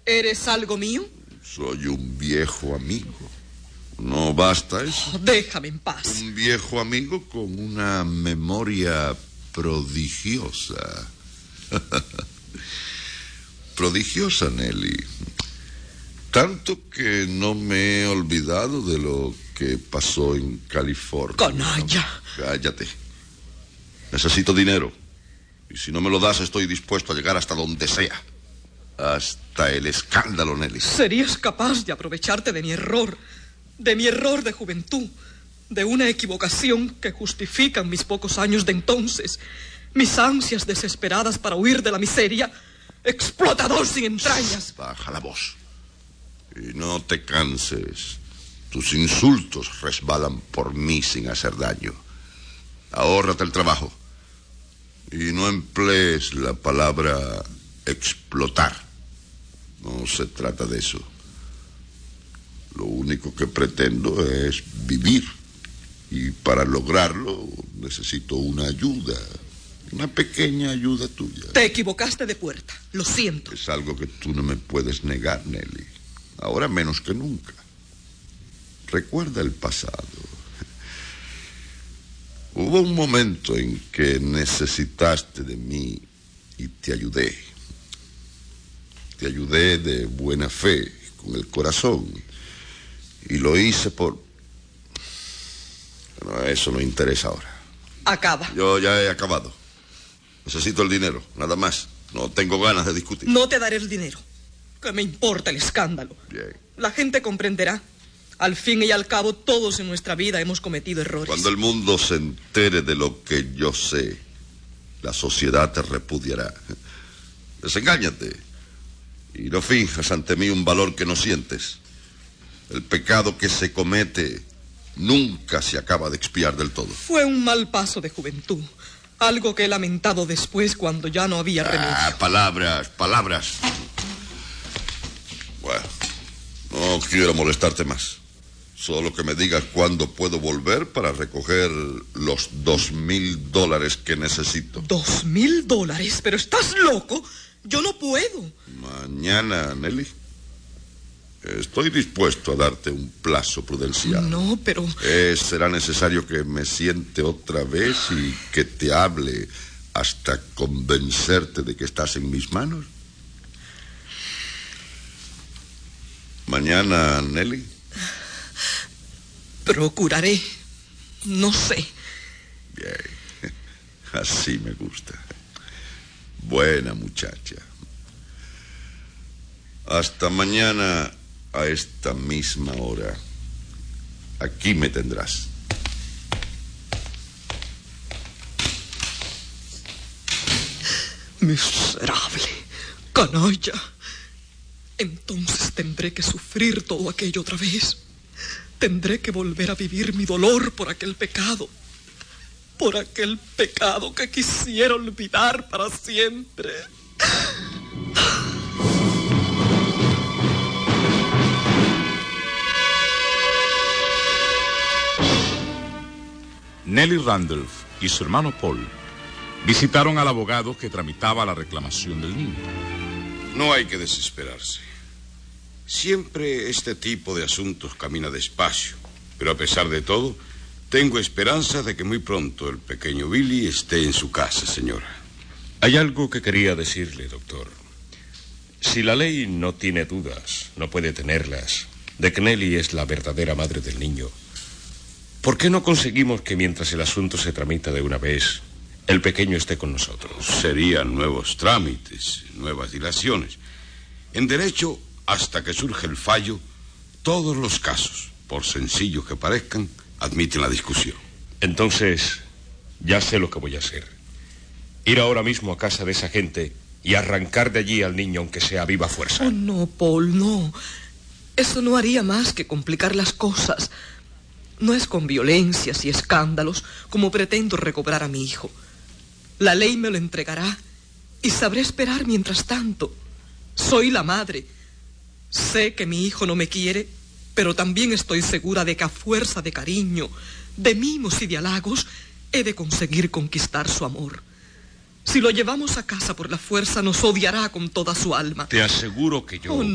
¿Eres algo mío? Soy un viejo amigo. ¿No basta eso? Oh, déjame en paz. Un viejo amigo con una memoria prodigiosa. Prodigiosa, Nelly. Tanto que no me he olvidado de lo que pasó en California. ¡Canalla! Cállate. Necesito dinero. Y si no me lo das, estoy dispuesto a llegar hasta donde sea. Hasta el escándalo, Nelly. ¿Serías capaz de aprovecharte de mi error de juventud, de una equivocación que justifican mis pocos años de entonces, mis ansias desesperadas para huir de la miseria? ¡Explotador sin entrañas! Baja la voz. Y no te canses. Tus insultos resbalan por mí sin hacer daño. Ahórrate el trabajo. Y no emplees la palabra explotar. No se trata de eso. Lo único que pretendo es vivir. Y para lograrlo necesito una ayuda. Una pequeña ayuda tuya. Te equivocaste de puerta. Lo siento. Es algo que tú no me puedes negar, Nelly. Ahora menos que nunca. Recuerda el pasado. Hubo un momento en que necesitaste de mí y te ayudé. Te ayudé de buena fe, con el corazón. Y lo hice por... Bueno, eso no interesa ahora. Acaba. Yo ya he acabado. Necesito el dinero, nada más. No tengo ganas de discutir. No te daré el dinero. ¿Qué me importa el escándalo? Bien. La gente comprenderá. Al fin y al cabo, todos en nuestra vida hemos cometido errores. Cuando el mundo se entere de lo que yo sé, la sociedad te repudiará. Desengáñate. Y no finjas ante mí un valor que no sientes. El pecado que se comete nunca se acaba de expiar del todo. Fue un mal paso de juventud. Algo que he lamentado después cuando ya no había remedio. Palabras. Bueno, no quiero molestarte más. Solo que me digas cuándo puedo volver para recoger los $2,000 que necesito. $2,000, pero estás loco. Yo no puedo. Mañana, Nelly. Estoy dispuesto a darte un plazo prudencial. No, pero... Será necesario que me siente otra vez y que te hable hasta convencerte de que estás en mis manos. Mañana, Nelly. Procuraré. No sé. Bien. Así me gusta. Buena muchacha. Hasta mañana a esta misma hora. Aquí me tendrás. Miserable. Canalla. Entonces tendré que sufrir todo aquello otra vez. Tendré que volver a vivir mi dolor por aquel pecado. Por aquel pecado que quisiera olvidar para siempre. Nelly Randolph y su hermano Paul visitaron al abogado que tramitaba la reclamación del niño. No hay que desesperarse. Siempre este tipo de asuntos camina despacio, pero a pesar de todo, tengo esperanza de que muy pronto el pequeño Billy esté en su casa, señora. Hay algo que quería decirle, doctor. Si la ley no tiene dudas, no puede tenerlas, de que Nelly es la verdadera madre del niño, ¿por qué no conseguimos que mientras el asunto se tramita de una vez, el pequeño esté con nosotros? Serían nuevos trámites, nuevas dilaciones. En derecho, hasta que surge el fallo, todos los casos, por sencillos que parezcan, admiten la discusión. Entonces, ya sé lo que voy a hacer. Ir ahora mismo a casa de esa gente y arrancar de allí al niño, aunque sea a viva fuerza. Oh, no, Paul, no. Eso no haría más que complicar las cosas. No es con violencias y escándalos como pretendo recobrar a mi hijo. La ley me lo entregará y sabré esperar mientras tanto. Soy la madre. Sé que mi hijo no me quiere, pero también estoy segura de que a fuerza de cariño, de mimos y de halagos, he de conseguir conquistar su amor. Si lo llevamos a casa por la fuerza, nos odiará con toda su alma. Te aseguro que yo... Oh, no.